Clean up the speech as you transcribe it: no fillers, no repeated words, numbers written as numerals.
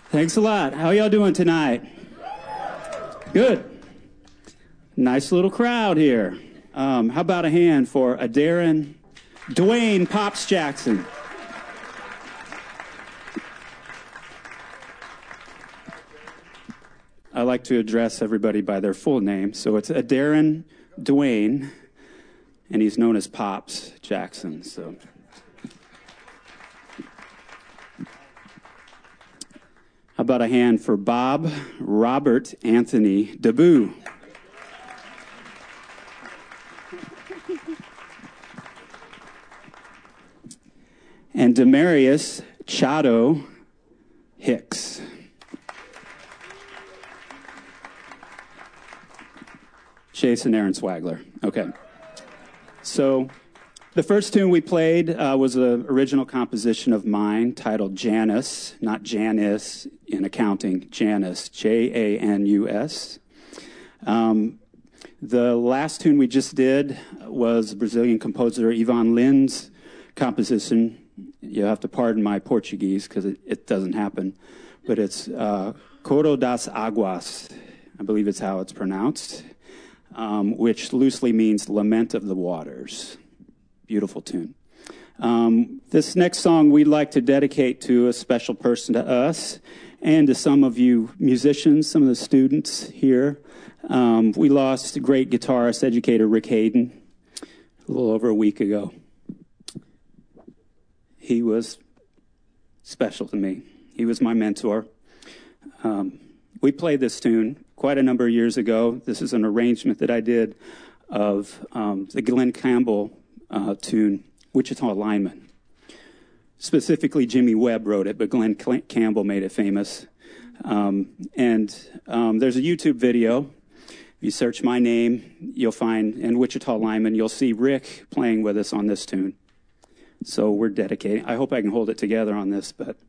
Thanks a lot. How y'all doing tonight? Good. Nice little crowd here. How about a hand for Dwayne Pops Jackson? I like to address everybody by their full name. So it's Darren Dwayne, and he's known as Pops Jackson. So, how about a hand for Bob Robert Anthony DeBoo? And Demarius Chado Hicks. Chase and Aaron Swagler. Okay. So the first tune we played was an original composition of mine titled Janus, not Janice in accounting, Janus, Janus. The last tune we just did was Brazilian composer Ivan Lin's composition. You have to pardon my Portuguese because it doesn't happen, but it's Coro das Águas, I believe it's how it's pronounced. Which loosely means Lament of the Waters. Beautiful tune. This next song we'd like to dedicate to a special person to us and to some of you musicians, some of the students here. We lost a great guitarist, educator Rick Hayden, a little over a week ago. He was special to me. He was my mentor. We played this tune quite a number of years ago. This is an arrangement that I did of the Glenn Campbell tune, Wichita Lineman. Specifically, Jimmy Webb wrote it, but Glenn Campbell made it famous. And there's a YouTube video. If you search my name, you'll find, and Wichita Lineman, you'll see Rick playing with us on this tune. So we're dedicating. I hope I can hold it together on this, but